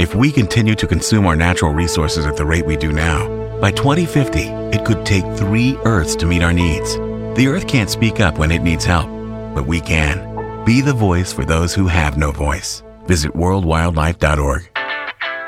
If we continue to consume our natural resources at the rate we do now, by 2050, it could take 3 Earths to meet our needs. The Earth can't speak up when it needs help, but we can. Be the voice for those who have no voice. Visit worldwildlife.org.